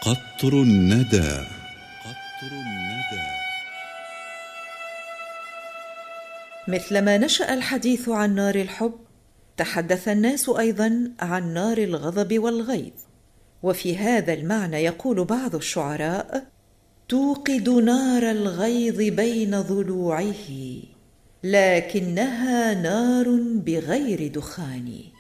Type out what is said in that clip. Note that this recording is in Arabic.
قطر الندى. قطر الندى. مثلما نشأ الحديث عن نار الحب، تحدث الناس أيضا عن نار الغضب والغيظ. وفي هذا المعنى يقول بعض الشعراء: توقد نار الغيظ بين ضلوعه، لكنها نار بغير دخان.